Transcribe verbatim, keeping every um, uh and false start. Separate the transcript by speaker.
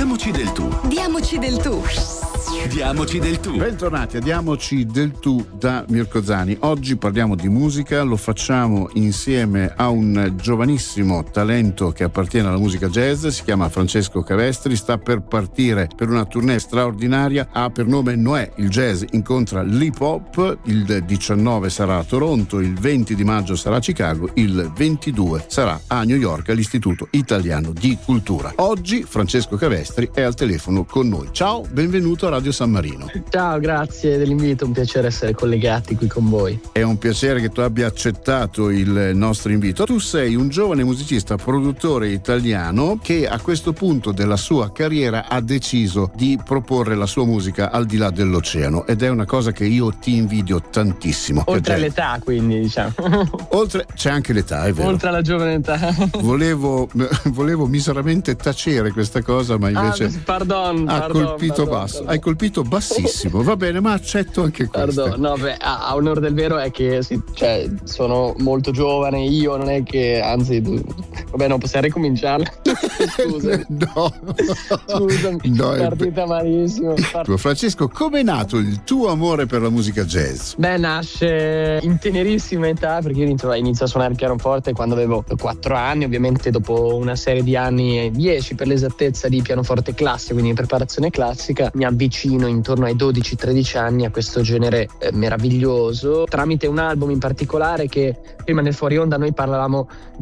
Speaker 1: Diamoci del tu.
Speaker 2: Diamoci del tu.
Speaker 1: Diamoci del tu.
Speaker 3: Bentornati a Diamoci del tu da Mirko Zani. Oggi parliamo di musica, lo facciamo insieme a un giovanissimo talento che appartiene alla musica jazz, si chiama Francesco Cavestri, sta per partire per una tournée straordinaria, ha per nome Noè. Il jazz incontra l'hip hop, il diciannove sarà a Toronto, il venti di maggio sarà a Chicago, il ventidue sarà a New York all'Istituto Italiano di Cultura. Oggi Francesco Cavestri è al telefono con noi. Ciao, benvenuto a Radio San Marino.
Speaker 4: Ciao, grazie dell'invito, un piacere essere collegati qui con voi.
Speaker 3: È un piacere che tu abbia accettato il nostro invito. Tu sei un giovane musicista, produttore italiano che a questo punto della sua carriera ha deciso di proporre la sua musica al di là dell'oceano, ed è una cosa che io ti invidio tantissimo.
Speaker 4: Oltre all'età, quindi, diciamo.
Speaker 3: Oltre, c'è anche l'età, è vero.
Speaker 4: Oltre alla giovane età.
Speaker 3: Volevo, volevo miseramente tacere questa cosa, ma invece
Speaker 4: ah, pardon,
Speaker 3: ha
Speaker 4: pardon,
Speaker 3: colpito
Speaker 4: pardon,
Speaker 3: basso.
Speaker 4: pardon.
Speaker 3: Hai colpito bassissimo, va bene, ma accetto anche questo.
Speaker 4: Pardon, no, beh, a, a onore del vero è che sì, cioè, sono molto giovane, io non è che, anzi, vabbè, non possiamo ricominciarla. Scusami.
Speaker 3: No.
Speaker 4: Scusami,
Speaker 3: No, è
Speaker 4: partita malissimo. Part...
Speaker 3: Francesco, come è nato il tuo amore per la musica jazz?
Speaker 4: Beh, nasce in tenerissima età, perché io inizio, inizio a suonare il pianoforte quando avevo quattro anni, ovviamente dopo una serie di anni, dieci per l'esattezza, di pianoforte classico, quindi in preparazione classica, mi avvicino intorno ai dodici tredici anni a questo genere eh, meraviglioso, tramite un album in particolare che prima nel fuori onda noi parlavamo